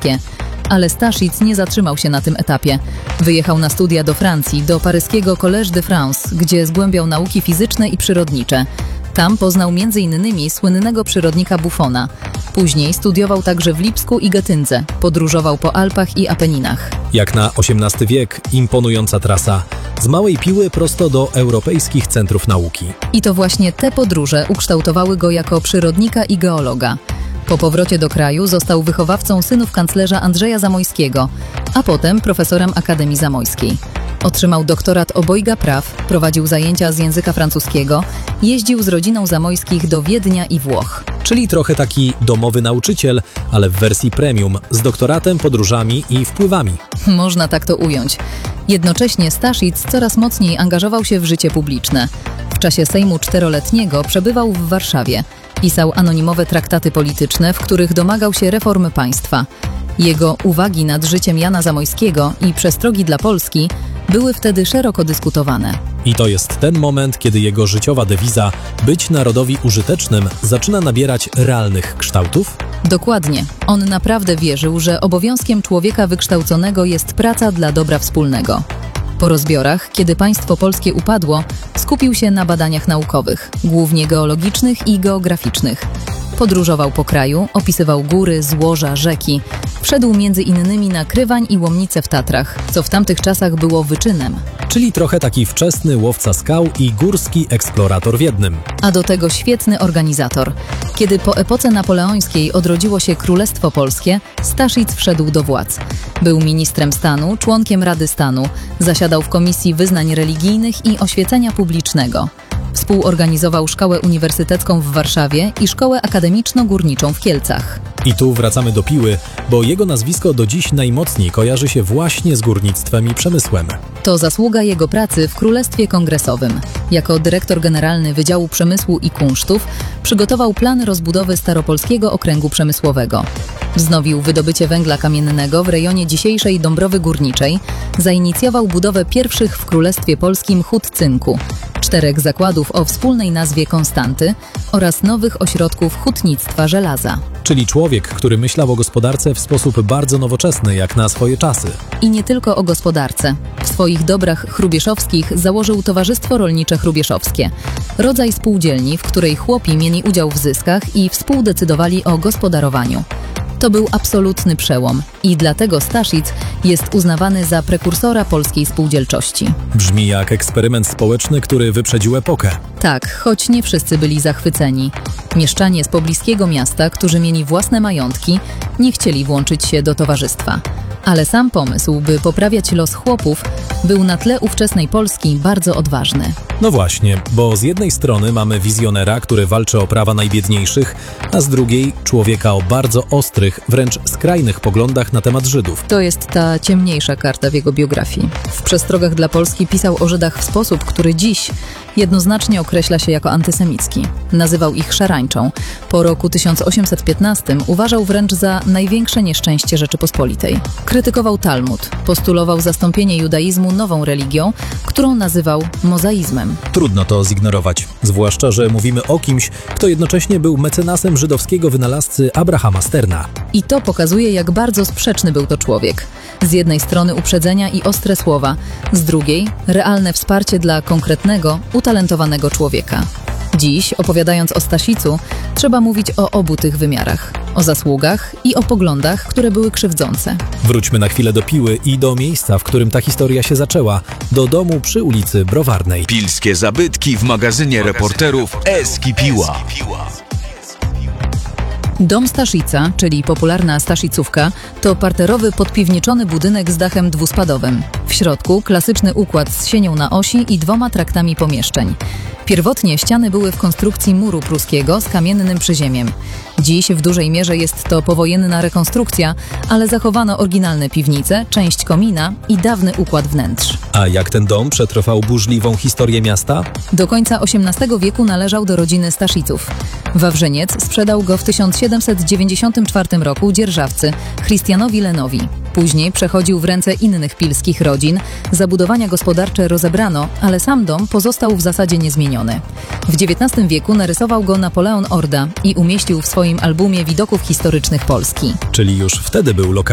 niemieckie. Ale Staszic nie zatrzymał się na tym etapie. Wyjechał na studia do Francji, do paryskiego Collège de France, gdzie zgłębiał nauki fizyczne i przyrodnicze. Tam poznał m.in. słynnego przyrodnika Buffona. Później studiował także w Lipsku i Getyndze. Podróżował po Alpach i Apeninach. Jak na XVIII wiek, imponująca trasa. Z Małej Piły prosto do europejskich centrów nauki. I to właśnie te podróże ukształtowały go jako przyrodnika i geologa. Po powrocie do kraju został wychowawcą synów kanclerza Andrzeja Zamoyskiego, a potem profesorem Akademii Zamojskiej. Otrzymał doktorat obojga praw, prowadził zajęcia z języka francuskiego, jeździł z rodziną Zamojskich do Wiednia i Włoch. Czyli trochę taki domowy nauczyciel, ale w wersji premium, z doktoratem, podróżami i wpływami. Można tak to ująć. Jednocześnie Staszic coraz mocniej angażował się w życie publiczne. W czasie Sejmu Czteroletniego przebywał w Warszawie. Pisał anonimowe traktaty polityczne, w których domagał się reformy państwa. Jego uwagi nad życiem Jana Zamojskiego i przestrogi dla Polski były wtedy szeroko dyskutowane. I to jest ten moment, kiedy jego życiowa dewiza „być narodowi użytecznym” zaczyna nabierać realnych kształtów? Dokładnie. On naprawdę wierzył, że obowiązkiem człowieka wykształconego jest praca dla dobra wspólnego. Po rozbiorach, kiedy państwo polskie upadło, skupił się na badaniach naukowych, głównie geologicznych i geograficznych. Podróżował po kraju, opisywał góry, złoża, rzeki. Wszedł m.in. na Krywań i Łomnice w Tatrach, co w tamtych czasach było wyczynem. Czyli trochę taki wczesny łowca skał i górski eksplorator w jednym. A do tego świetny organizator. Kiedy po epoce napoleońskiej odrodziło się Królestwo Polskie, Staszic wszedł do władz. Był ministrem stanu, członkiem Rady Stanu, zasiadał w Komisji Wyznań Religijnych i Oświecenia Publicznego. Współorganizował Szkołę Uniwersytecką w Warszawie i Szkołę Akademiczno-Górniczą w Kielcach. I tu wracamy do Piły, bo jego nazwisko do dziś najmocniej kojarzy się właśnie z górnictwem i przemysłem. To zasługa jego pracy w Królestwie Kongresowym. Jako dyrektor generalny Wydziału Przemysłu i Kunsztów przygotował plan rozbudowy Staropolskiego Okręgu Przemysłowego. Wznowił wydobycie węgla kamiennego w rejonie dzisiejszej Dąbrowy Górniczej, zainicjował budowę pierwszych w Królestwie Polskim hut cynku, 4 zakładów o wspólnej nazwie Konstanty oraz nowych ośrodków hutnictwa żelaza. Czyli człowiek, który myślał o gospodarce w sposób bardzo nowoczesny, jak na swoje czasy. I nie tylko o gospodarce. W swoich dobrach chrubieszowskich założył Towarzystwo Rolnicze Chrubieszowskie, rodzaj spółdzielni, w której chłopi mieli udział w zyskach i współdecydowali o gospodarowaniu. To był absolutny przełom i dlatego Staszic jest uznawany za prekursora polskiej spółdzielczości. Brzmi jak eksperyment społeczny, który wyprzedził epokę. Tak, choć nie wszyscy byli zachwyceni. Mieszczanie z pobliskiego miasta, którzy mieli własne majątki, nie chcieli włączyć się do towarzystwa. Ale sam pomysł, by poprawiać los chłopów, był na tle ówczesnej Polski bardzo odważny. No właśnie, bo z jednej strony mamy wizjonera, który walczy o prawa najbiedniejszych, a z drugiej człowieka o bardzo ostrych, wręcz skrajnych poglądach na temat Żydów. To jest ta ciemniejsza karta w jego biografii. W Przestrogach dla Polski pisał o Żydach w sposób, który dziś jednoznacznie określa się jako antysemicki. Nazywał ich szarańczą. Po roku 1815 uważał wręcz za największe nieszczęście Rzeczypospolitej. Krytykował Talmud, postulował zastąpienie judaizmu nową religią, którą nazywał mozaizmem. Trudno to zignorować, zwłaszcza, że mówimy o kimś, kto jednocześnie był mecenasem żydowskiego wynalazcy Abrahama Sterna. I to pokazuje, jak bardzo sprzeczny był to człowiek. Z jednej strony uprzedzenia i ostre słowa, z drugiej realne wsparcie dla konkretnego, utalentowanego człowieka. Dziś, opowiadając o Staszicu, trzeba mówić o obu tych wymiarach. O zasługach i o poglądach, które były krzywdzące. Wróćmy na chwilę do Piły i do miejsca, w którym ta historia się zaczęła. Do domu przy ulicy Browarnej. Pilskie zabytki w magazynie reporterów Eski Piła. Dom Staszica, czyli popularna Staszicówka, to parterowy, podpiwniczony budynek z dachem dwuspadowym. W środku klasyczny układ z sienią na osi i 2 traktami pomieszczeń. Pierwotnie ściany były w konstrukcji muru pruskiego z kamiennym przyziemiem. Dziś w dużej mierze jest to powojenna rekonstrukcja, ale zachowano oryginalne piwnice, część komina i dawny układ wnętrz. A jak ten dom przetrwał burzliwą historię miasta? Do końca XVIII wieku należał do rodziny Stasziców. Wawrzyniec sprzedał go w 1794 roku dzierżawcy Christianowi Lenowi. Później przechodził w ręce innych pilskich rodzin, zabudowania gospodarcze rozebrano, ale sam dom pozostał w zasadzie niezmieniony. W XIX wieku narysował go Napoleon Orda i umieścił w swoim albumie widoków historycznych Polski. Czyli już wtedy był lokalny.